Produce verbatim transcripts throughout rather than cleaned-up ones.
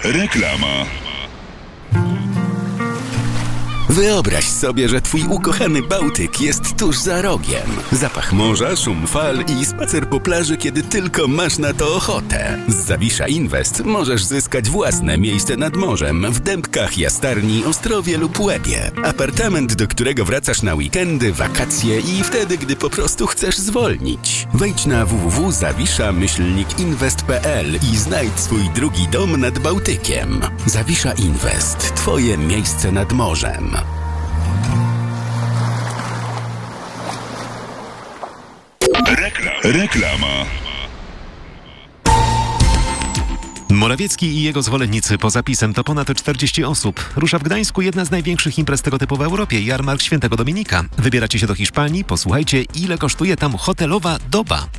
Reklama. Wyobraź sobie, że twój ukochany Bałtyk jest tuż za rogiem. Zapach morza, szum fal i spacer po plaży, kiedy tylko masz na to ochotę. Z Zawisza Invest możesz zyskać własne miejsce nad morzem w Dębkach, Jastarni, Ostrowie lub Łebie. Apartament, do którego wracasz na weekendy, wakacje i wtedy, gdy po prostu chcesz zwolnić. Wejdź na w w w kropka zawisza myślnik inwest kropka p l i znajdź swój drugi dom nad Bałtykiem. Zawisza Invest. Twoje miejsce nad morzem. Reklam. Reklama. Morawiecki i jego zwolennicy poza PiS-em to ponad czterdzieści osób. Rusza w Gdańsku jedna z największych imprez tego typu w Europie, Jarmark Świętego Dominika. Wybieracie się do Hiszpanii? Posłuchajcie, ile kosztuje tam hotelowa doba.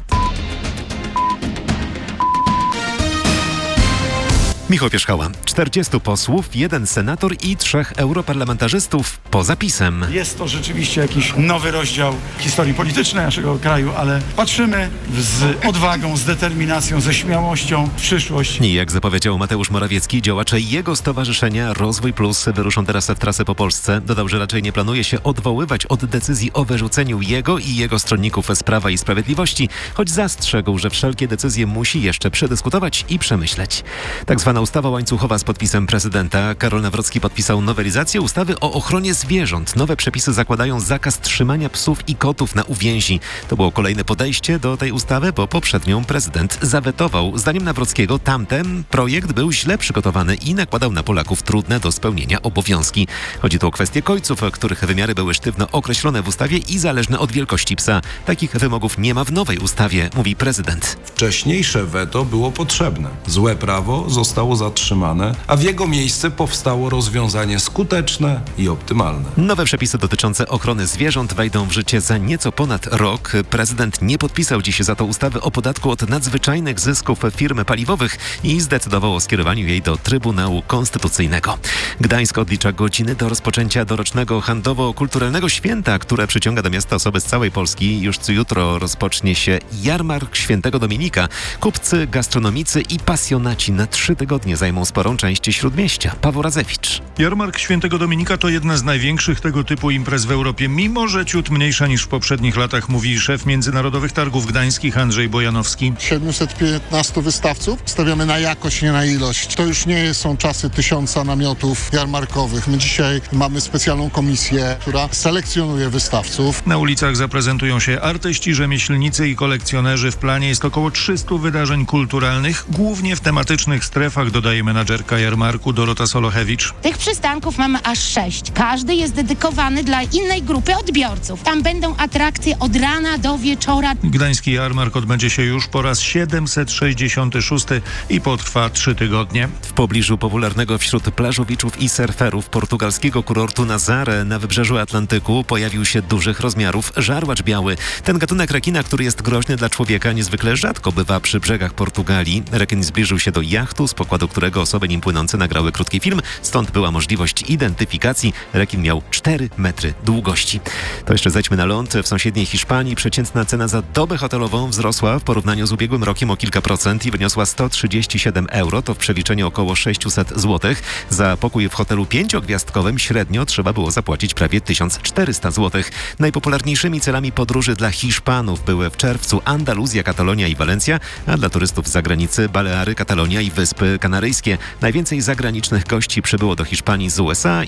Michał Pierzchała. czterdziestu posłów, jeden senator i trzech europarlamentarzystów poza PiS-em. Jest to rzeczywiście jakiś nowy rozdział historii politycznej naszego kraju, ale patrzymy z odwagą, z determinacją, ze śmiałością w przyszłość. I jak zapowiedział Mateusz Morawiecki, działacze jego stowarzyszenia Rozwój Plus wyruszą teraz w trasę po Polsce. Dodał, że raczej nie planuje się odwoływać od decyzji o wyrzuceniu jego i jego stronników z Prawa i Sprawiedliwości, choć zastrzegł, że wszelkie decyzje musi jeszcze przedyskutować i przemyśleć. Tak zwana ustawa łańcuchowa z podpisem prezydenta. Karol Nawrocki podpisał nowelizację ustawy o ochronie zwierząt. Nowe przepisy zakładają zakaz trzymania psów i kotów na uwięzi. To było kolejne podejście do tej ustawy, bo poprzednią prezydent zawetował. Zdaniem Nawrockiego tamten projekt był źle przygotowany i nakładał na Polaków trudne do spełnienia obowiązki. Chodzi tu o kwestie kojców, których wymiary były sztywno określone w ustawie i zależne od wielkości psa. Takich wymogów nie ma w nowej ustawie, mówi prezydent. Wcześniejsze weto było potrzebne. Złe prawo zostało zatrzymane, a w jego miejsce powstało rozwiązanie skuteczne i optymalne. Nowe przepisy dotyczące ochrony zwierząt wejdą w życie za nieco ponad rok. Prezydent nie podpisał dziś za to ustawy o podatku od nadzwyczajnych zysków firm paliwowych i zdecydował o skierowaniu jej do Trybunału Konstytucyjnego. Gdańsk odlicza godziny do rozpoczęcia dorocznego handlowo-kulturalnego święta, które przyciąga do miasta osoby z całej Polski. Już jutro rozpocznie się Jarmark Świętego Dominika. Kupcy, gastronomicy i pasjonaci na trzy tygodnie zajmą sporą część śródmieścia. Paweł Radzewicz. Jarmark Świętego Dominika to jedna z największych tego typu imprez w Europie, mimo że ciut mniejsza niż w poprzednich latach, mówi szef Międzynarodowych Targów Gdańskich Andrzej Bojanowski. siedemset piętnastu wystawców. Stawiamy na jakość, nie na ilość. To już nie są czasy tysiąca namiotów jarmarkowych. My dzisiaj mamy specjalną komisję, która selekcjonuje wystawców. Na ulicach zaprezentują się artyści, rzemieślnicy i kolekcjonerzy. W planie jest około trzysta wydarzeń kulturalnych, głównie w tematycznych strefach, dodaje menadżerka jarmarku Dorota Solochewicz. Tych przystanków mamy aż sześć. Każdy jest dedykowany dla innej grupy odbiorców. Tam będą atrakcje od rana do wieczora. Gdański jarmark odbędzie się już po raz siedemset sześćdziesiąty szósty i potrwa trzy tygodnie. W pobliżu popularnego wśród plażowiczów i surferów portugalskiego kurortu Nazaré na wybrzeżu Atlantyku pojawił się dużych rozmiarów żarłacz biały. Ten gatunek rekina, który jest groźny dla człowieka, niezwykle rzadko bywa przy brzegach Portugalii. Rekin zbliżył się do jachtu, z pokładu którego osoby nim płynące nagrały krótki film. Stąd była możliwość identyfikacji. Rekin miał cztery metry długości. To jeszcze zejdźmy na ląd. W sąsiedniej Hiszpanii przeciętna cena za dobę hotelową wzrosła w porównaniu z ubiegłym rokiem o kilka procent i wyniosła sto trzydzieści siedem euro. To w przeliczeniu około sześćset złotych. Za pokój w hotelu pięciogwiazdkowym średnio trzeba było zapłacić prawie tysiąc czterysta złotych. Najpopularniejszymi celami podróży dla Hiszpanów były w czerwcu Andaluzja, Katalonia i Walencja, a dla turystów z zagranicy Baleary, Katalonia i Wyspy Kanaryjskie. Najwięcej zagranicznych gości przybyło do Hiszpanii z U S A